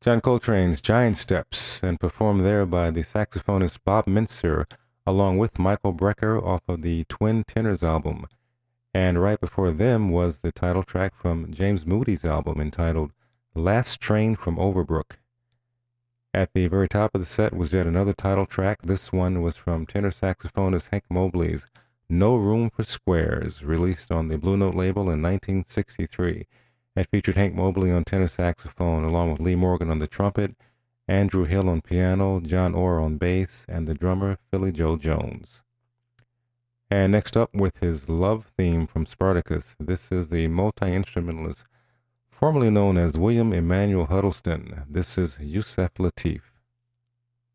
John Coltrane's Giant Steps, and performed there by the saxophonist Bob Mintzer, along with Michael Brecker off of the Twin Tenors album. And right before them was the title track from James Moody's album entitled Last Train from Overbrook. At the very top of the set was yet another title track. This one was from tenor saxophonist Hank Mobley's No Room for Squares, released on the Blue Note label in 1963. It featured Hank Mobley on tenor saxophone, along with Lee Morgan on the trumpet, Andrew Hill on piano, John Orr on bass, and the drummer Philly Joe Jones. And next up with his love theme from Spartacus, this is the multi-instrumentalist formerly known as William Emanuel Huddleston. This is Yusef Lateef.